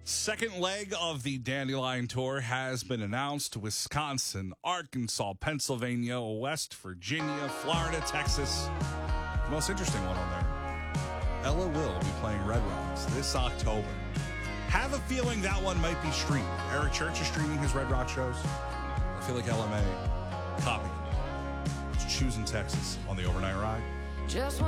Second leg of the Dandelion Tour has been announced. Wisconsin, Arkansas, Pennsylvania, West Virginia, Florida, Texas. The most interesting one on there. Ella will be playing Red Rocks this October. Have a feeling that one might be streamed. Eric Church is streaming his Red Rock shows. I feel like Ella may copy. It's Choosing Texas on the Overnight Ride.